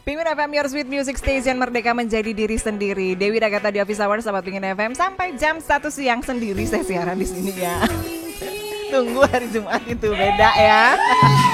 Pingin FM, your sweet music station, merdeka menjadi diri sendiri. Dewi Dagata di Office Hour, sahabat Pingin FM sampai jam 1 siang sendiri saya siaran di sini ya. Tunggu hari Jumat itu beda ya.